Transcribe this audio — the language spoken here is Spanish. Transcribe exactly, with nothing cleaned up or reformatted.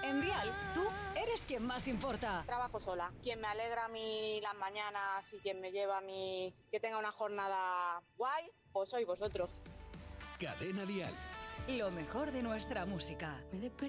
En Dial, tú eres quien más importa. Trabajo sola. Quien me alegra a mí las mañanas y quien me lleva a mí que tenga una jornada guay, pues sois vosotros. Cadena Dial. Lo mejor de nuestra música.